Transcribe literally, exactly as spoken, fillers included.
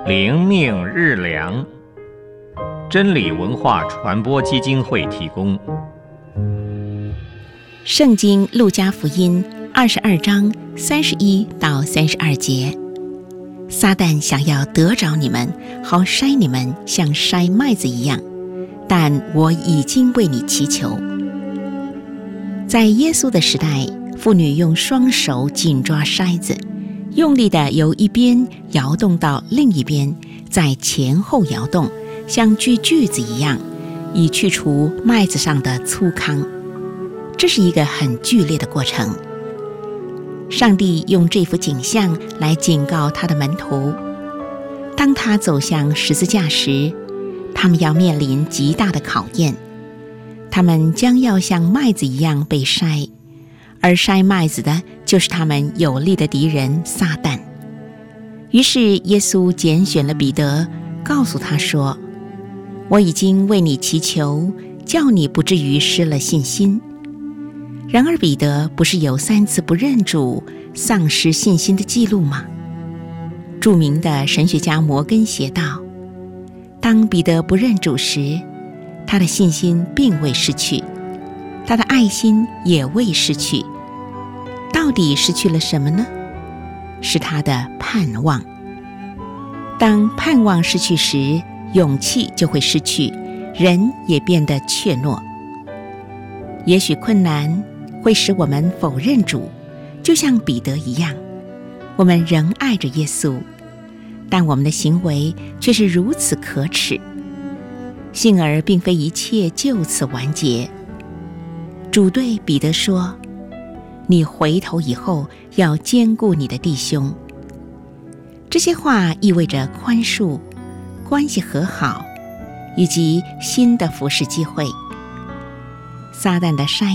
灵命日粮，真理文化传播基金会提供。 圣经路加福音二十二章三十一到三十二节，撒旦想要得着你们，好筛你们，像筛麦子一样，但我已经为你祈求。在耶稣的时代，妇女用双手紧抓筛子，用力地由一边摇动到另一边，再前后摇动，像锯锯子一样，以去除麦子上的粗糠。这是一个很剧烈的过程。上帝用这幅景象来警告他的门徒，当他走向十字架时，他们要面临极大的考验，他们将要像麦子一样被筛，而筛麦子的就是他们有力的敌人撒旦。于是耶稣拣选了彼得，告诉他说，我已经为你祈求，叫你不至于失了信心。然而彼得不是有三次不认主、丧失信心的记录吗？著名的神学家摩根写道，当彼得不认主时，他的信心并未失去，他的爱心也未失去。到底失去了什么呢？是他的盼望。当盼望失去时，勇气就会失去，人也变得怯懦。也许困难会使我们否认主，就像彼得一样，我们仍爱着耶稣，但我们的行为却是如此可耻。幸而并非一切就此完结。主对彼得说，你回头以后要兼顾你的弟兄。这些话意味着宽恕、关系和好，以及新的服事机会。撒旦的筛